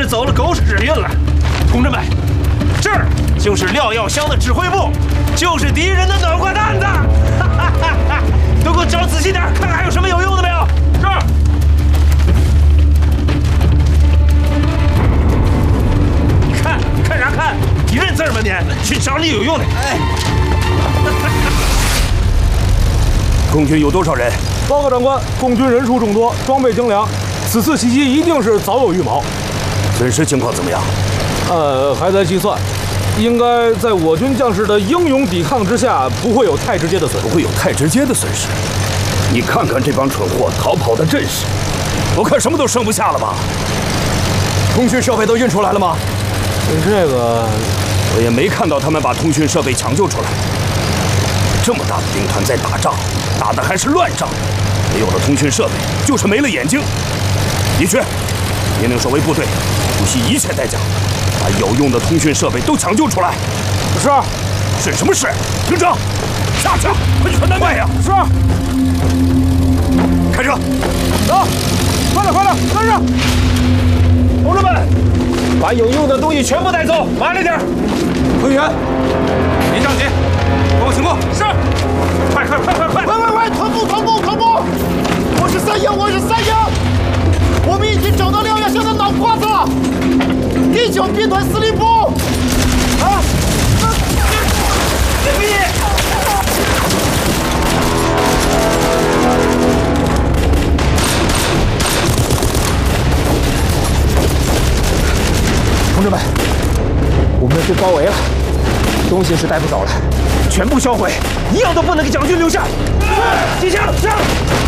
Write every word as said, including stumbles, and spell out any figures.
走了狗屎运了。同志们，这儿就是廖耀湘的指挥部，就是敌人的暖和蛋子。哈哈哈哈！都给我找仔细点，看看还有什么有用的没有。是。你看看啥看？你认字吗你？去找你有用的。哎。 共军有多少人？ 报告长官，共军人数众多，装备精良，此次袭击一定是早有预谋。 损失情况怎么样？ 呃，还在计算，应该在我军将士的英勇抵抗之下，不会有太直接的损失。 不会有太直接的损失。你看看这帮蠢货逃跑的阵势，我看什么都剩不下了吧？通讯设备都运出来了吗？ 这个， 我也没看到他们把通讯设备抢救出来。这么大的兵团在打仗，打的还是乱仗，没有了通讯设备，就是没了眼睛。李去，命令守卫部队，不惜一切代价，把有用的通讯设备都抢救出来。 是。 是什么事？营长，下去，快去传单卖呀！ 是。 开车， 走，快点，快点，跟上！ 同志们，把有用的东西全部带走，麻利点。 会员， 别着急，给我行动。是。快快快快快！ 喂喂喂，团部团部团部！我是三营，我是三营。我们已经找到廖耀湘的脑瓜子了，第九兵团司令部。啊！ 别逼！ 同志们，我们被包围了，东西是带不走了，全部销毁，一样都不能给蒋军留下。 是，机枪上。